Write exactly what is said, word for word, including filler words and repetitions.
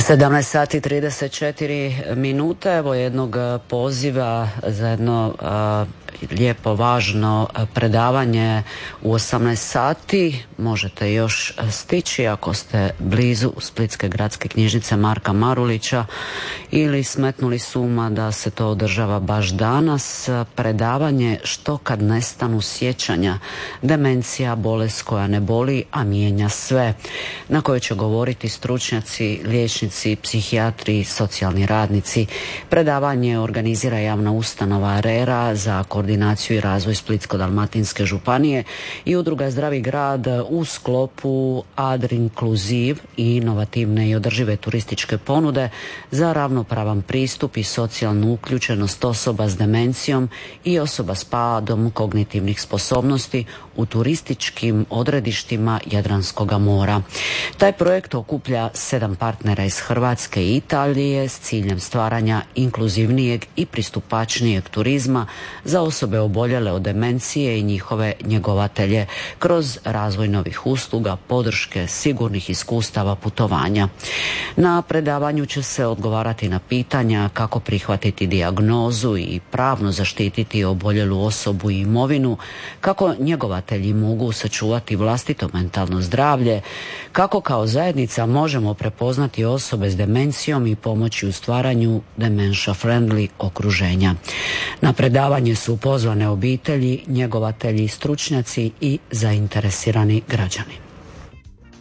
sedamnaest sati trideset četiri minute, evo jednog poziva za jedno a, lijepo, važno predavanje u osamnaest sati. Možete još stići ako ste blizu Splitske gradske knjižnice Marka Marulića ili smetnuli s uma da se to održava baš danas. Predavanje Što kad nestanu sjećanja, demencija, bolest koja ne boli, a mijenja sve, na kojoj će govoriti stručnjaci, liječnici, psihijatri, socijalni radnici. Predavanje organizira javna ustanova RERA za koordinaciju i razvoj Splitsko-dalmatinske županije i udruga Zdravi grad u sklopu Adrinkluziv i inovativne i održive turističke ponude za ravnopravan pristup i socijalnu uključenost osoba s demencijom i osoba s padom kognitivnih sposobnosti u turističkim odredištima Jadranskoga mora. Taj projekt okuplja sedam partnera iz Hrvatske i Italije s ciljem stvaranja inkluzivnijeg i pristupačnijeg turizma za osobe oboljele od demencije i njihove njegovatelje kroz razvoj novih usluga, podrške, sigurnih iskustava putovanja. Na predavanju će se odgovarati na pitanja kako prihvatiti dijagnozu i pravno zaštititi oboljelu osobu i imovinu, kako njegovatelji mogu sačuvati vlastito mentalno zdravlje, kako kao zajednica možemo prepoznati osobe s demencijom i pomoći u stvaranju dementia friendly okruženja. Na predavanje su pozvane obitelji, njegovatelji, stručnjaci i zainteresirani građani.